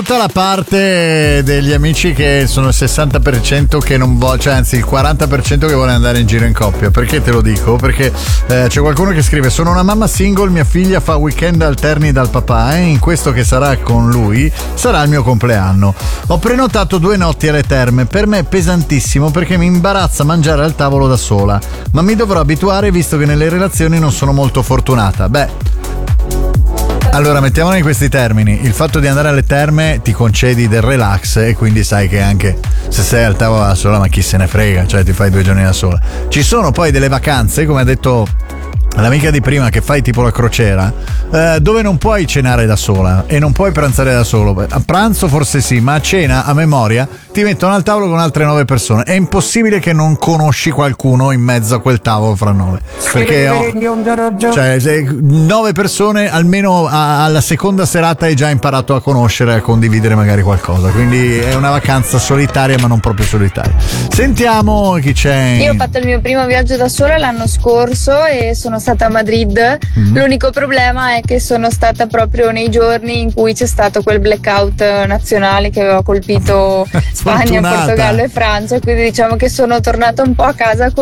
Tutta la parte degli amici che sono il 60% che non vuole, cioè anzi il 40% che vuole andare in giro in coppia. Perché te lo dico? Perché c'è qualcuno che scrive: sono una mamma single, mia figlia fa weekend alterni dal papà e in questo che sarà con lui sarà il mio compleanno. Ho prenotato 2 notti alle terme, per me è pesantissimo perché mi imbarazza mangiare al tavolo da sola, ma mi dovrò abituare visto che nelle relazioni non sono molto fortunata. Allora, mettiamolo in questi termini: il fatto di andare alle terme ti concedi del relax e quindi sai che anche se sei al tavolo da sola, ma chi se ne frega, cioè ti fai 2 giorni da sola. Ci sono poi delle vacanze, come ha detto l'amica di prima, che fai tipo la crociera, dove non puoi cenare da sola e non puoi pranzare da solo. A pranzo forse sì, ma a cena, a memoria, ti mettono al tavolo con altre 9 persone. È impossibile che non conosci qualcuno in mezzo a quel tavolo fra 9, perché cioè 9 persone almeno alla seconda serata hai già imparato a conoscere, a condividere magari qualcosa, quindi è una vacanza solitaria ma non proprio solitaria. Sentiamo chi c'è. Io ho fatto il mio primo viaggio da sola l'anno scorso e sono stata a Madrid. L'unico problema è che sono stata proprio nei giorni in cui c'è stato quel blackout nazionale che aveva colpito Spagna, Portogallo e Francia, quindi diciamo che sono tornata un po' a casa con